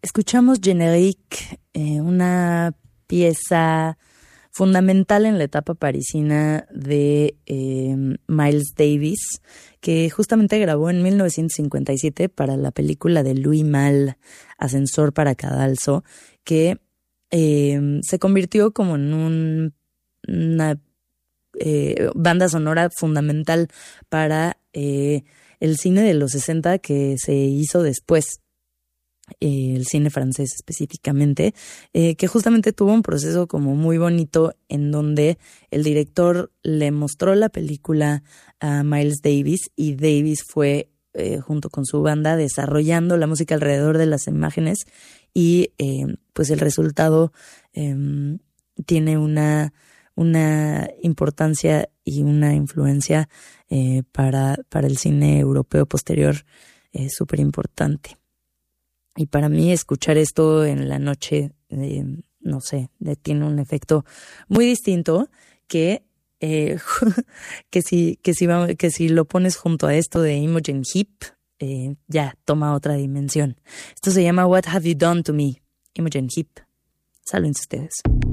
Escuchamos Générique, una pieza fundamental en la etapa parisina de Miles Davis, que justamente grabó en 1957 para la película de Louis Malle, Ascensor para Cadalso, que se convirtió como en una banda sonora fundamental para el cine de los 60 que se hizo después. El cine francés específicamente, que justamente tuvo un proceso como muy bonito en donde el director le mostró la película a Miles Davis y Davis fue junto con su banda desarrollando la música alrededor de las imágenes y pues el resultado tiene una importancia y una influencia para el cine europeo posterior súper importante. Y para mí escuchar esto en la noche, no sé, tiene un efecto muy distinto que si lo pones junto a esto de Imogen Heap, ya toma otra dimensión. Esto se llama What Have You Done to Me, Imogen Heap. Saluden ustedes.